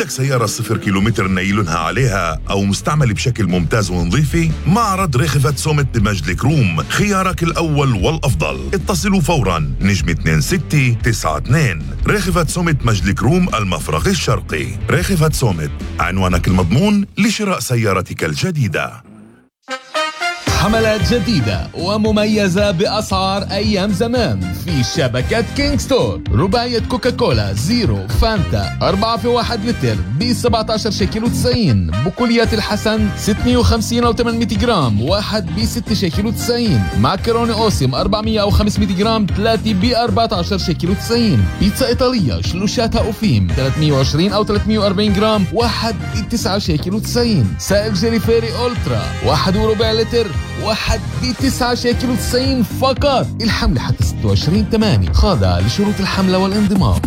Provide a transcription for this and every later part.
بدك سيارة 0 كيلومتر نايلونها عليها أو مستعملة بشكل ممتاز ونظيفة؟ معرض ريخفت سومت بمجد الكروم خيارك الأول والأفضل. اتصلوا فوراً نجم 2692. ريخفت سومت مجد الكروم المفرق الشرقي. ريخفت سومت، عنوانك المضمون لشراء سيارتك الجديدة. حملات جديدة ومميزة بأسعار أيام زمان في شبكة كينج ستور. رباعية كوكاكولا زيرو فانتا 4 في 1 لتر ب 17 شيكل و90. بقوليات الحسن 650 أو 800 جرام 1 ب 6 شيكل و90. معكرونة أوسم 400 أو 500 جرام 3 ب 14 شيكل و90. بيتزا إيطالية شلوشاتها أوفيم 320 أو 340 جرام 1 ب 9 شيكل و90. سائل جيري فيري أولترا 1.4 لتر 1 ب 9 شيكل و90 فقط. الحملة حتى 26/8، خاضعة لشروط الحملة والانضمام.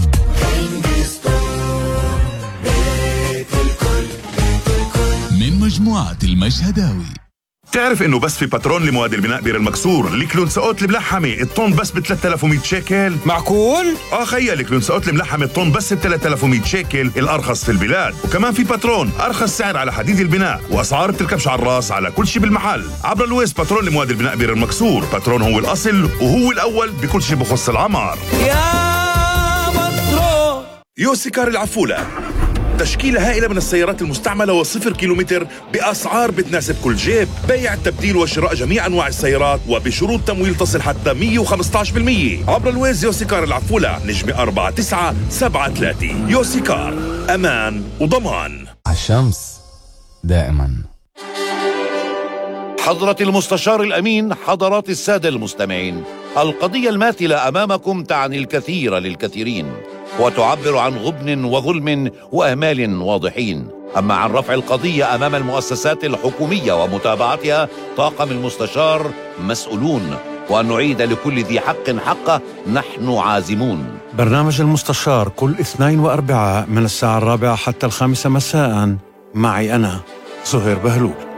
من مجموعة المشهداوي. تعرف انه بس في باترون لمواد البناء بير المكسور الكلونساوت الملحمه الطن بس ب 3100 شيكل. معقول؟ خيال الكلونساوت الملحمه الطن بس ب 3100 شيكل، الارخص في البلاد. وكمان في باترون ارخص سعر على حديد البناء، واسعار بتركبش على الراس على كل شيء بالمحل. عبر الويس باترون لمواد البناء بير المكسور. باترون هو الاصل وهو الاول بكل شيء بخص العمار. يا باترون. يوسيكار العفولة، تشكيلة هائلة من السيارات المستعملة والصفر كيلومتر بأسعار بتناسب كل جيب. بيع التبديل وشراء جميع أنواع السيارات وبشروط تمويل تصل حتى 115%. عبر الويز يوسيكار العفولة نجم 4973. يوسيكار، أمان وضمان. الشمس دائما. حضرة المستشار الأمين، حضرات السادة المستمعين، القضية الماثلة أمامكم تعني الكثير للكثيرين وتعبر عن غبن وظلم وأهمال واضحين. أما عن رفع القضية أمام المؤسسات الحكومية ومتابعتها، طاقم المستشار مسؤولون، وأن نعيد لكل ذي حق حقه نحن عازمون. برنامج المستشار كل اثنين وأربعاء من الساعة 4 حتى 5 مساء، معي أنا زهير بهلول.